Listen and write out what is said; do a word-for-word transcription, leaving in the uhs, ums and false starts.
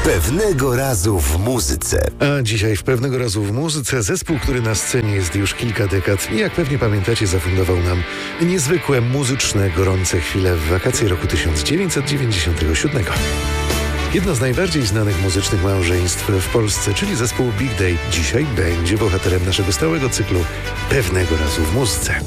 Pewnego razu w muzyce. A dzisiaj w Pewnego razu w muzyce zespół, który na scenie jest już kilka dekad i jak pewnie pamiętacie, zafundował nam niezwykłe muzyczne, gorące chwile w wakacje roku tysiąc dziewięćset dziewięćdziesiątego siódmego. Jedno z najbardziej znanych muzycznych małżeństw w Polsce, czyli zespół Big Day, dzisiaj będzie bohaterem naszego stałego cyklu Pewnego razu w muzyce.